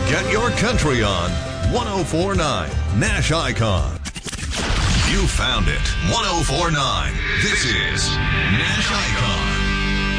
Get your country on 1049 Nash Icon. You found it. 1049. This is Nash Icon.